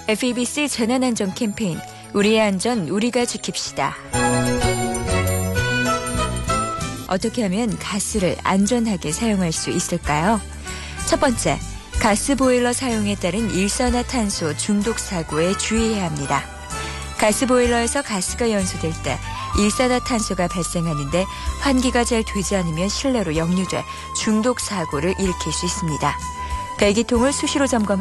FEBC 재난안전 캠페인 우리의 안전 우리가 지킵시다. 어떻게 하면 가스를 안전하게 사용할 수 있을까요? 첫 번째, 가스보일러 사용에 따른 일산화탄소 중독 사고에 주의해야 합니다. 가스보일러에서 가스가 연소될 때 일산화탄소가 발생하는데 환기가 잘 되지 않으면 실내로 역류돼 중독 사고를 일으킬 수 있습니다. 배기통을 수시로 점검